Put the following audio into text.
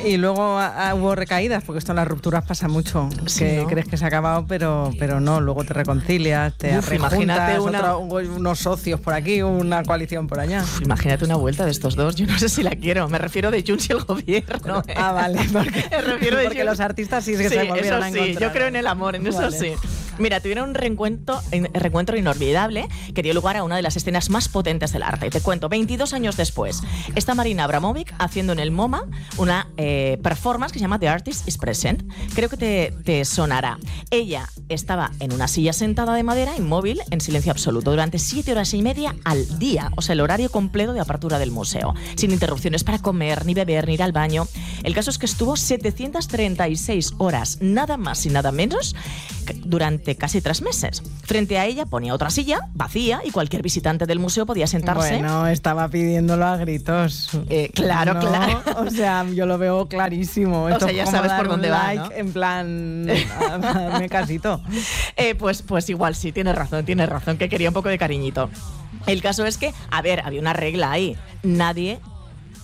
Y luego hubo recaídas, porque esto en las rupturas pasa mucho. Sí, que ¿no? crees que se ha acabado, pero no. Luego te reconcilias, te imagínate rejuntas, unos socios por aquí, una coalición por allá. Imagínate una vuelta de estos dos. Yo no sé si la quiero. Me refiero de Junts y el gobierno. Vale. Porque los artistas sí que se volvieron a encontrar. Eso sí, yo creo en el amor, en eso Vale. sí. Mira, tuvieron un reencuentro inolvidable que dio lugar a una de las escenas más potentes del arte. Te cuento, 22 años después, está Marina Abramovic haciendo en el MoMA una performance que se llama The Artist is Present. Creo que te sonará. Ella estaba en una silla sentada de madera, inmóvil, en silencio absoluto, durante 7 horas y media al día, o sea, el horario completo de apertura del museo, sin interrupciones para comer, ni beber, ni ir al baño. El caso es que estuvo 736 horas, nada más y nada menos, durante casi 3 meses. Frente a ella ponía otra silla vacía y cualquier visitante del museo podía sentarse. Bueno, estaba pidiéndolo a gritos. Claro, No, claro. O sea, yo lo veo clarísimo. O sea, ya sabes por dónde va, like, ¿no? En plan, me casito. Pues igual sí, tienes razón, que quería un poco de cariñito. El caso es que, a ver, había una regla ahí. Nadie